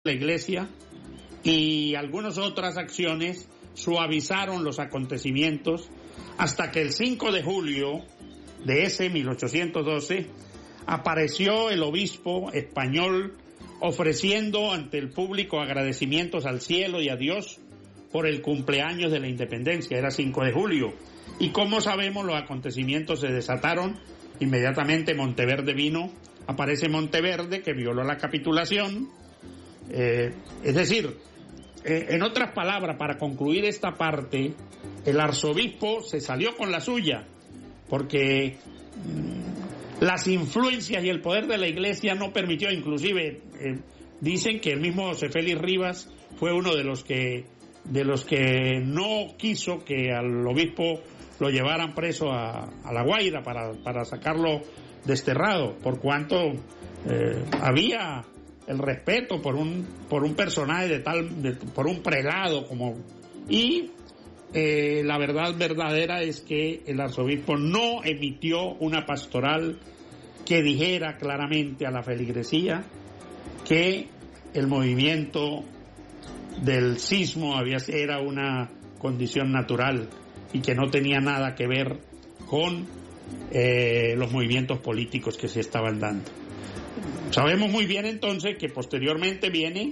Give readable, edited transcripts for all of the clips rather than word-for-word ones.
la Iglesia y algunas otras acciones suavizaron los acontecimientos hasta que el 5 de julio de ese 1812 apareció el obispo español ofreciendo ante el público agradecimientos al cielo y a Dios por el cumpleaños de la independencia. Era 5 de julio. Y como sabemos, los acontecimientos se desataron. Inmediatamente Monteverde vino, aparece Monteverde, que violó la capitulación. Es decir, en otras palabras, para concluir esta parte, el arzobispo se salió con la suya, porque las influencias y el poder de la Iglesia no permitió, inclusive dicen que el mismo José Félix Rivas fue uno de los que no quiso que al obispo lo llevaran preso a La Guaira para sacarlo desterrado, por cuanto había el respeto por un personaje por un prelado y la verdad verdadera es que el arzobispo no emitió una pastoral que dijera claramente a la feligresía que el movimiento del cismo era una condición natural y que no tenía nada que ver con los movimientos políticos que se estaban dando. Sabemos muy bien entonces que posteriormente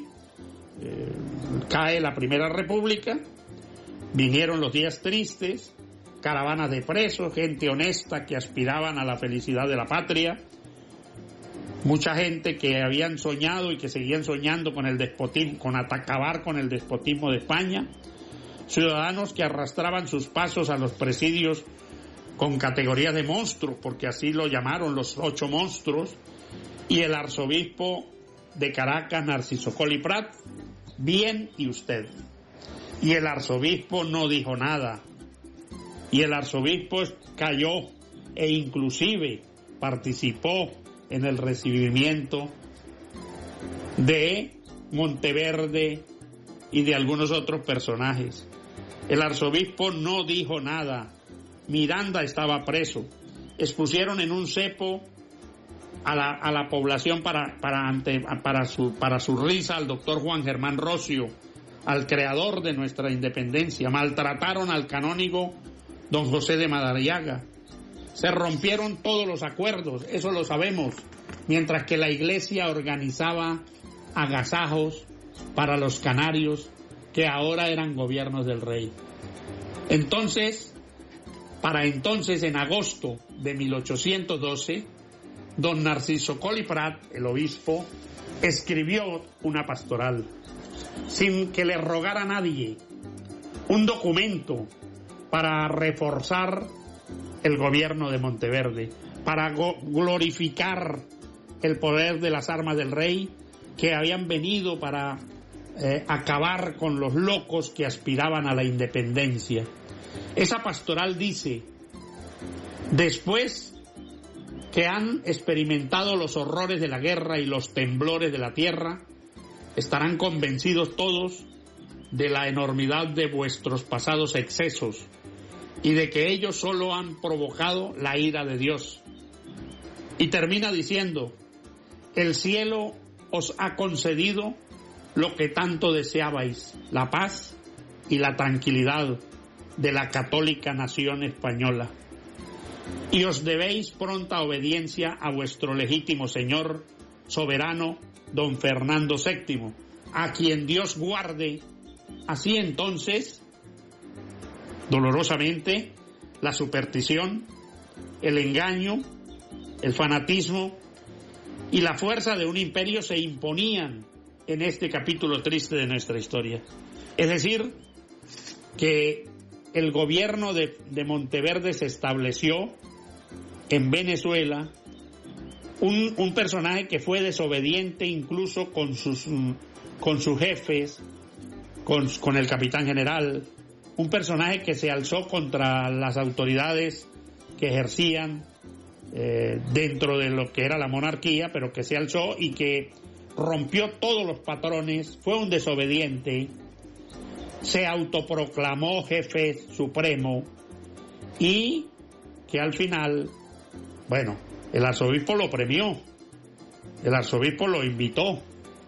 cae la Primera República, vinieron los días tristes, caravanas de presos, gente honesta que aspiraban a la felicidad de la patria, mucha gente que habían soñado y que seguían soñando con el despotismo, con acabar con el despotismo de España, ciudadanos que arrastraban sus pasos a los presidios con categorías de monstruos, porque así lo llamaron los 8 monstruos, y el arzobispo de Caracas, Narciso Colli Prat, bien y usted. Y el arzobispo no dijo nada, y el arzobispo cayó e inclusive participó en el recibimiento de Monteverde y de algunos otros personajes. El arzobispo no dijo nada. Miranda estaba preso. Expusieron en un cepo a la población para su risa al doctor Juan Germán Rocio, al creador de nuestra independencia. Maltrataron al canónigo don José de Madariaga. Se rompieron todos los acuerdos, eso lo sabemos, mientras que la Iglesia organizaba agasajos para los canarios, que ahora eran gobiernos del rey. Entonces, en agosto de 1812, don Narciso Colli Prat, el obispo, escribió una pastoral, sin que le rogara a nadie, un documento para reforzar el gobierno de Monteverde, para glorificar el poder de las armas del rey, que habían venido para acabar con los locos que aspiraban a la independencia. Esa pastoral dice: después que han experimentado los horrores de la guerra y los temblores de la tierra, estarán convencidos todos de la enormidad de vuestros pasados excesos y de que ellos solo han provocado la ira de Dios. Y termina diciendo: el cielo os ha concedido lo que tanto deseabais, la paz y la tranquilidad de la católica nación española. Y os debéis pronta obediencia a vuestro legítimo señor soberano, don Fernando VII, a quien Dios guarde. Así entonces, dolorosamente, la superstición, el engaño, el fanatismo y la fuerza de un imperio se imponían en este capítulo triste de nuestra historia. Es decir, que el gobierno de Monteverde se estableció en Venezuela, un personaje que fue desobediente incluso con sus jefes, con el capitán general, un personaje que se alzó contra las autoridades que ejercían dentro de lo que era la monarquía, pero que se alzó y que rompió todos los patrones, fue un desobediente, se autoproclamó jefe supremo y que al final, el arzobispo lo premió, el arzobispo lo invitó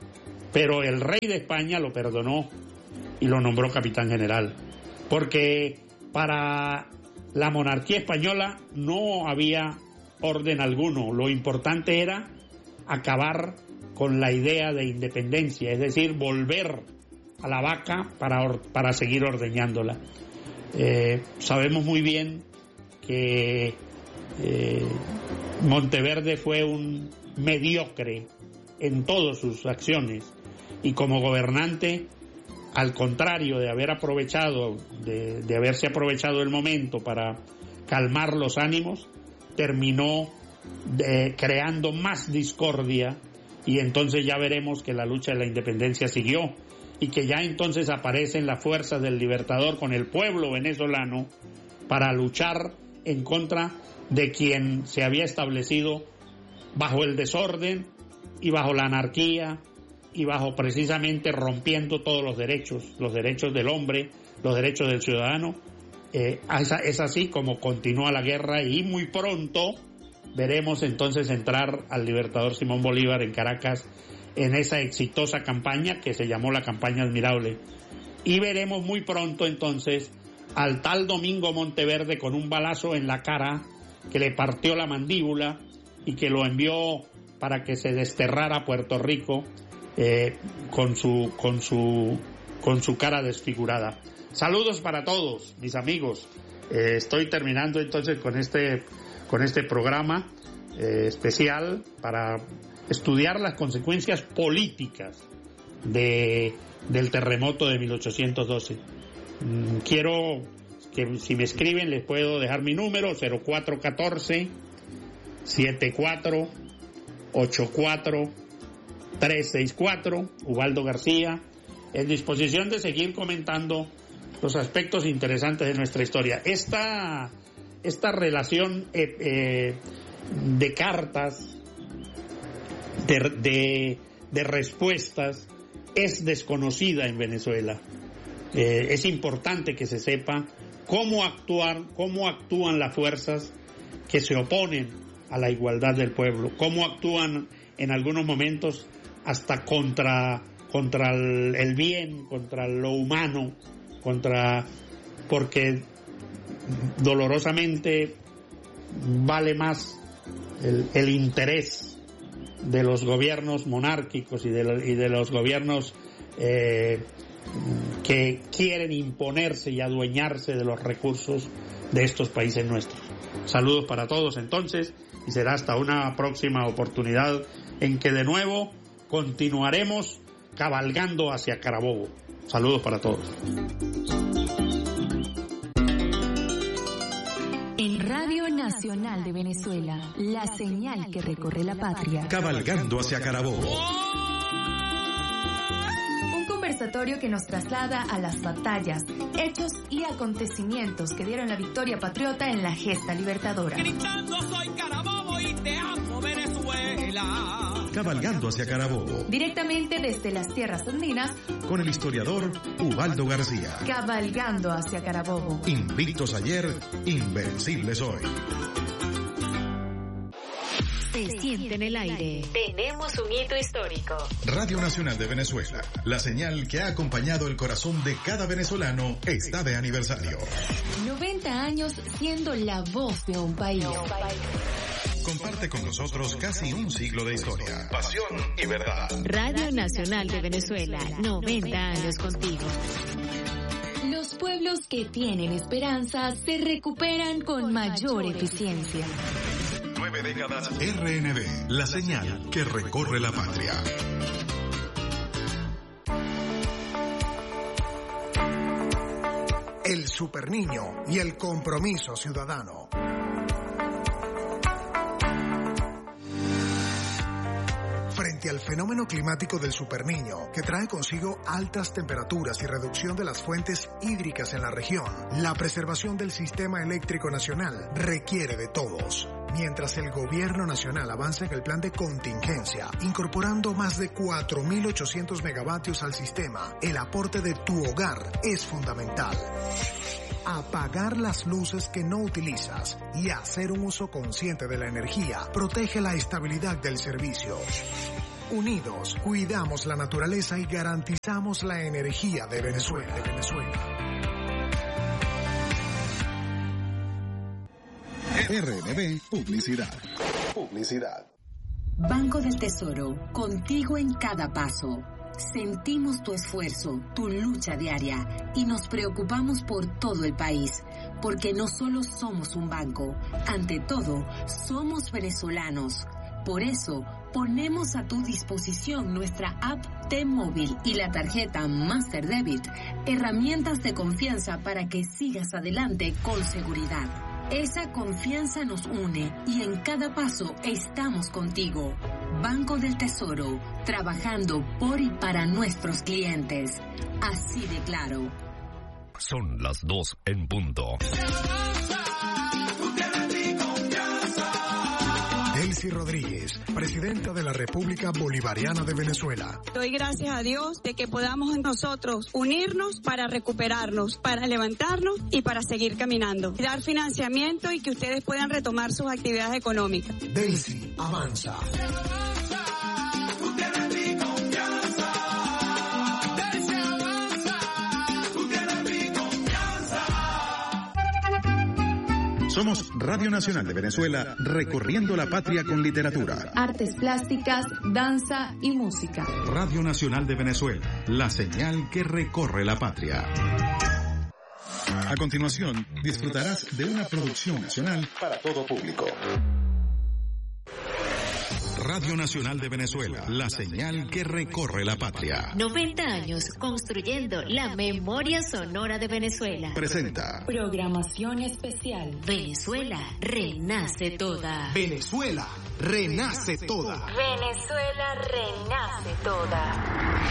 pero el rey de España lo perdonó y lo nombró capitán general, porque para la monarquía española no había orden alguno, lo importante era acabar con la idea de independencia, es decir, volver a la vaca para seguir ordeñándola. Sabemos muy bien que Monteverde fue un mediocre en todas sus acciones y como gobernante, al contrario de haber aprovechado, de haberse aprovechado el momento para calmar los ánimos, terminó creando más discordia, y entonces ya veremos que la lucha de la independencia siguió y que ya entonces aparecen las fuerzas del Libertador con el pueblo venezolano para luchar en contra de quien se había establecido bajo el desorden y bajo la anarquía y bajo precisamente rompiendo todos los derechos del hombre, los derechos del ciudadano. Es así como continúa la guerra y muy pronto veremos entonces entrar al Libertador Simón Bolívar en Caracas en esa exitosa campaña que se llamó la campaña Admirable. Y veremos muy pronto entonces al tal Domingo Monteverde con un balazo en la cara que le partió la mandíbula y que lo envió para que se desterrara a Puerto Rico con su cara desfigurada. Saludos para todos, mis amigos. Estoy terminando entonces con este programa especial para estudiar las consecuencias políticas del terremoto de 1812. Quiero que si me escriben les puedo dejar mi número 0414-7484-364, Ubaldo García, en disposición de seguir comentando los aspectos interesantes de nuestra historia. Esta relación de cartas, de respuestas, es desconocida en Venezuela. Es importante que se sepa cómo actúan las fuerzas que se oponen a la igualdad del pueblo, cómo actúan en algunos momentos hasta contra el bien, contra lo humano, porque dolorosamente vale más el interés de los gobiernos monárquicos y de los gobiernos que quieren imponerse y adueñarse de los recursos de estos países nuestros. Saludos para todos entonces, y será hasta una próxima oportunidad en que de nuevo continuaremos cabalgando hacia Carabobo. Saludos para todos. En Radio Nacional de Venezuela, la señal que recorre la patria. Cabalgando hacia Carabobo. Un conversatorio que nos traslada a las batallas, hechos y acontecimientos que dieron la victoria patriota en la gesta libertadora. Gritando soy Carabobo y te amo Venezuela. Cabalgando hacia Carabobo. Directamente desde las tierras andinas, con el historiador Ubaldo García. Cabalgando hacia Carabobo. Invictos ayer, invencibles hoy. Se siente en el aire. Tenemos un hito histórico. Radio Nacional de Venezuela, la señal que ha acompañado el corazón de cada venezolano, está de aniversario. 90 años siendo la voz de un país. Comparte con nosotros casi un siglo de historia, pasión y verdad. Radio Nacional de Venezuela, 90 años contigo. Los pueblos que tienen esperanza se recuperan con mayor eficiencia. 9 décadas RNB, la señal que recorre la patria. El Superniño y el compromiso ciudadano. Frente al fenómeno climático del Superniño, que trae consigo altas temperaturas y reducción de las fuentes hídricas en la región, la preservación del sistema eléctrico nacional requiere de todos. Mientras el gobierno nacional avanza en el plan de contingencia, incorporando más de 4.800 megavatios al sistema, el aporte de tu hogar es fundamental. Apagar las luces que no utilizas y hacer un uso consciente de la energía protege la estabilidad del servicio. Unidos, cuidamos la naturaleza y garantizamos la energía de Venezuela. RNB Publicidad. Banco del Tesoro, contigo en cada paso. Sentimos tu esfuerzo, tu lucha diaria y nos preocupamos por todo el país, porque no solo somos un banco, ante todo, somos venezolanos. Por eso, ponemos a tu disposición nuestra app T-Móvil y la tarjeta Master Debit, herramientas de confianza para que sigas adelante con seguridad. Esa confianza nos une y en cada paso estamos contigo. Banco del Tesoro, trabajando por y para nuestros clientes. Así de claro. Son las 2 en punto. Delcy Rodríguez, presidenta de la República Bolivariana de Venezuela. Doy gracias a Dios de que podamos nosotros unirnos para recuperarnos, para levantarnos y para seguir caminando. Dar financiamiento y que ustedes puedan retomar sus actividades económicas. Delcy avanza. Somos Radio Nacional de Venezuela, recorriendo la patria con literatura, artes plásticas, danza y música. Radio Nacional de Venezuela, la señal que recorre la patria. A continuación, disfrutarás de una producción nacional para todo público. Radio Nacional de Venezuela, la señal que recorre la patria. 90 años construyendo la memoria sonora de Venezuela. Presenta Programación especial. Venezuela renace toda. Venezuela renace toda. Venezuela renace toda.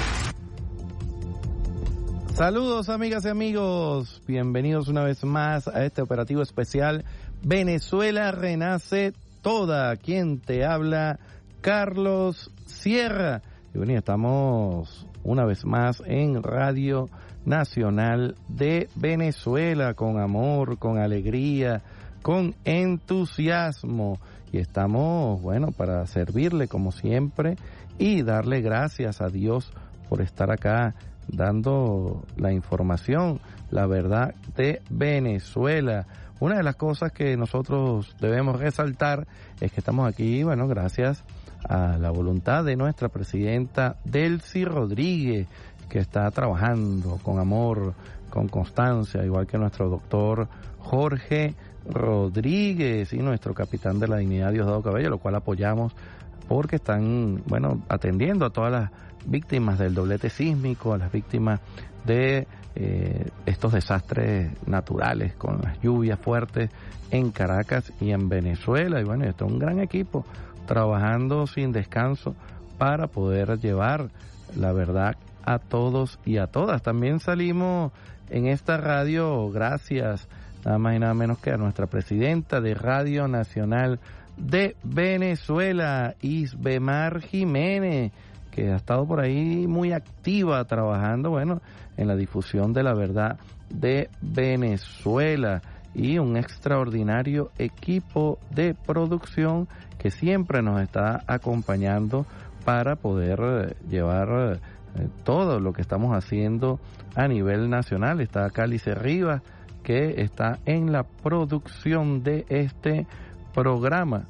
Saludos amigas y amigos, bienvenidos una vez más a este operativo especial Venezuela renace toda. ¿Quién te habla? Carlos Sierra. Y bueno, estamos una vez más en Radio Nacional de Venezuela, con amor, con alegría, con entusiasmo. Y estamos, bueno, para servirle como siempre y darle gracias a Dios por estar acá dando la información, la verdad de Venezuela. Una de las cosas que nosotros debemos resaltar es que estamos aquí, bueno, gracias a la voluntad de nuestra presidenta Delcy Rodríguez, que está trabajando con amor, con constancia, igual que nuestro doctor Jorge Rodríguez y nuestro capitán de la dignidad Diosdado Cabello, lo cual apoyamos porque están, bueno, atendiendo a todas las víctimas del doblete sísmico, a las víctimas de estos desastres naturales con las lluvias fuertes en Caracas y en Venezuela. Y bueno, esto es un gran equipo trabajando sin descanso para poder llevar la verdad a todos y a todas. También salimos en esta radio gracias nada más y nada menos que a nuestra presidenta de Radio Nacional de Venezuela, Isbemar Jiménez, que ha estado por ahí muy activa trabajando, bueno, en la difusión de la verdad de Venezuela, y un extraordinario equipo de producción que siempre nos está acompañando para poder llevar todo lo que estamos haciendo a nivel nacional. Está Cálice Rivas, que está en la producción de este programa.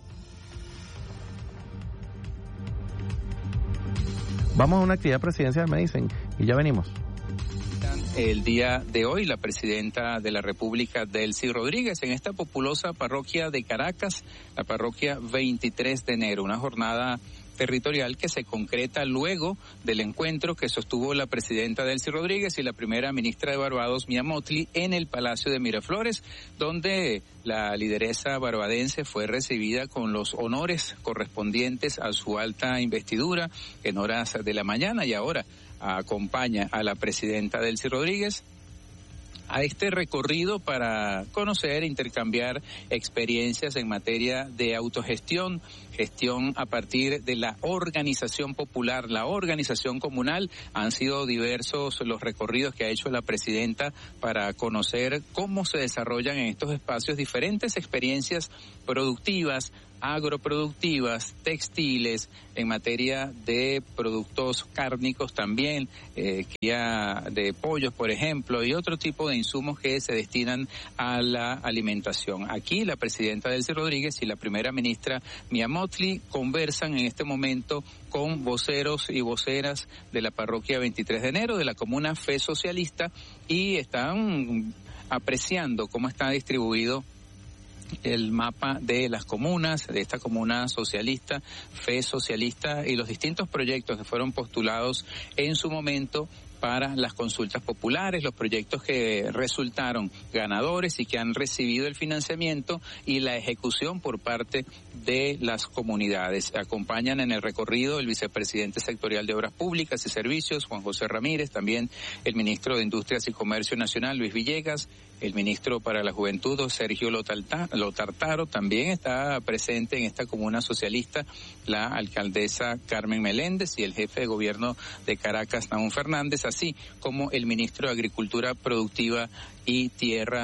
Vamos a una actividad presidencial, me dicen, y ya venimos. El día de hoy, la presidenta de la República, Delcy Rodríguez, en esta populosa parroquia de Caracas, la parroquia 23 de enero, una jornada territorial que se concreta luego del encuentro que sostuvo la presidenta Delcy Rodríguez y la primera ministra de Barbados, Mia Mottley, en el Palacio de Miraflores, donde la lideresa barbadense fue recibida con los honores correspondientes a su alta investidura en horas de la mañana, y ahora acompaña a la presidenta Delcy Rodríguez a este recorrido para conocer e intercambiar experiencias en materia de autogestión, gestión a partir de la organización popular, la organización comunal. Han sido diversos los recorridos que ha hecho la presidenta para conocer cómo se desarrollan en estos espacios diferentes experiencias productivas agroproductivas, textiles, en materia de productos cárnicos también, cría de pollos, por ejemplo, y otro tipo de insumos que se destinan a la alimentación. Aquí la presidenta Delcy Rodríguez y la primera ministra Mia Mottley conversan en este momento con voceros y voceras de la parroquia 23 de enero de la comuna Fe Socialista y están apreciando cómo está distribuido el mapa de las comunas, de esta comuna socialista, Fe Socialista, y los distintos proyectos que fueron postulados en su momento para las consultas populares, los proyectos que resultaron ganadores y que han recibido el financiamiento y la ejecución por parte de las comunidades. Acompañan en el recorrido el vicepresidente sectorial de Obras Públicas y Servicios, Juan José Ramírez, también el ministro de Industrias y Comercio Nacional, Luis Villegas, el ministro para la Juventud, Sergio Lotartaro, también está presente en esta comuna socialista la alcaldesa Carmen Meléndez y el jefe de gobierno de Caracas, Nahum Fernández, así como el ministro de Agricultura Productiva y Tierra,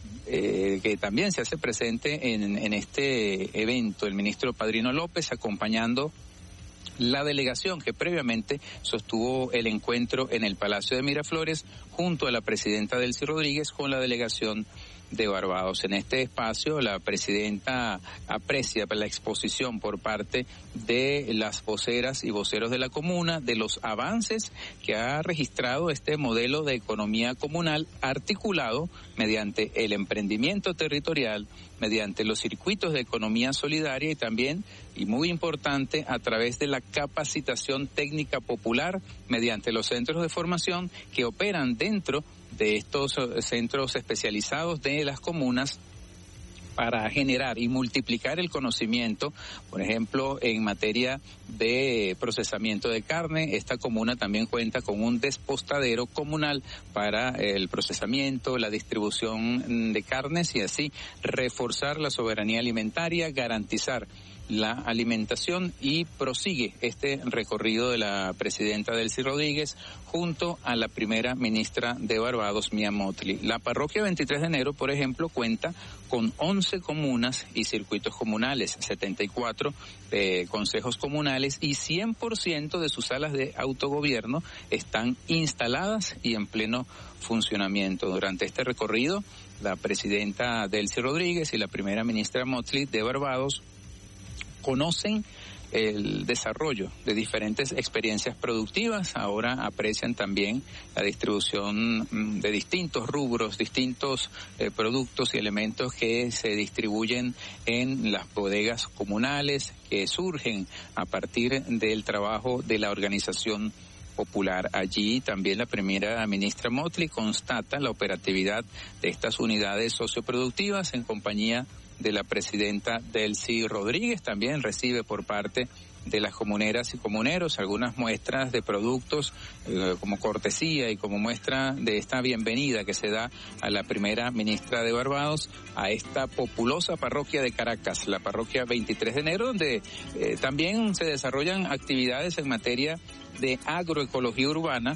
que también se hace presente en este evento, el ministro Padrino López, acompañando la delegación que previamente sostuvo el encuentro en el Palacio de Miraflores junto a la presidenta Delcy Rodríguez con la delegación de Barbados. En este espacio la presidenta aprecia la exposición por parte de las voceras y voceros de la comuna de los avances que ha registrado este modelo de economía comunal articulado mediante el emprendimiento territorial, mediante los circuitos de economía solidaria y también, y muy importante, a través de la capacitación técnica popular mediante los centros de formación que operan dentro de estos centros especializados de las comunas para generar y multiplicar el conocimiento, por ejemplo, en materia de procesamiento de carne. Esta comuna también cuenta con un despostadero comunal para el procesamiento, la distribución de carnes y así reforzar la soberanía alimentaria, garantizar la alimentación, y prosigue este recorrido de la presidenta Delcy Rodríguez junto a la primera ministra de Barbados, Mia Mottley. La parroquia 23 de enero, por ejemplo, cuenta con 11 comunas y circuitos comunales, 74 consejos comunales y 100% de sus salas de autogobierno están instaladas y en pleno funcionamiento. Durante este recorrido, la presidenta Delcy Rodríguez y la primera ministra Mottley de Barbados conocen el desarrollo de diferentes experiencias productivas, ahora aprecian también la distribución de distintos rubros, distintos productos y elementos que se distribuyen en las bodegas comunales que surgen a partir del trabajo de la organización popular. Allí también la primera ministra Mottley constata la operatividad de estas unidades socioproductivas en compañía de la presidenta Delcy Rodríguez. También recibe por parte de las comuneras y comuneros algunas muestras de productos como cortesía y como muestra de esta bienvenida que se da a la primera ministra de Barbados a esta populosa parroquia de Caracas, la parroquia 23 de enero, donde también se desarrollan actividades en materia de agroecología urbana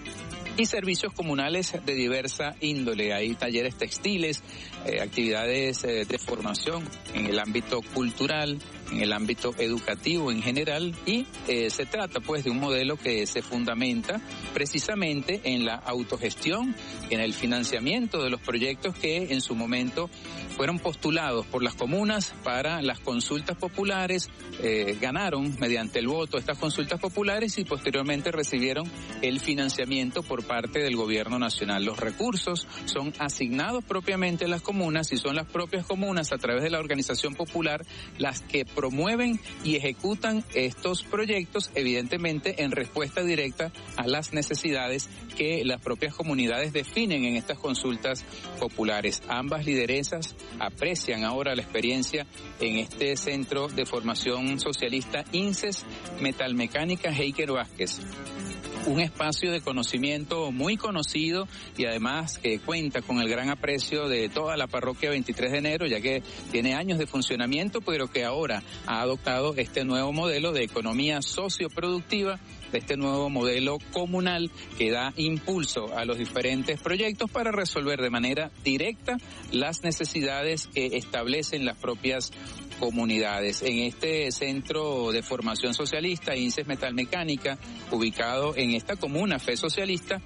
y servicios comunales de diversa índole. Hay talleres textiles, actividades de formación en el ámbito cultural, en el ámbito educativo en general, y se trata pues de un modelo que se fundamenta precisamente en la autogestión, en el financiamiento de los proyectos que en su momento fueron postulados por las comunas para las consultas populares, ganaron mediante el voto estas consultas populares y posteriormente recibieron el financiamiento por parte del gobierno nacional. Los recursos son asignados propiamente a las comunas y son las propias comunas a través de la organización popular las que promueven y ejecutan estos proyectos, evidentemente en respuesta directa a las necesidades que las propias comunidades definen en estas consultas populares. Ambas lideresas aprecian ahora la experiencia en este centro de formación socialista INSES Metalmecánica Heiker Vázquez, un espacio de conocimiento muy conocido y además que cuenta con el gran aprecio de toda la parroquia 23 de enero, ya que tiene años de funcionamiento, pero que ahora ha adoptado este nuevo modelo de economía socioproductiva de este nuevo modelo comunal que da impulso a los diferentes proyectos para resolver de manera directa las necesidades que establecen las propias comunidades. En este centro de formación socialista, INSES Metalmecánica, ubicado en esta comuna Fe Socialista,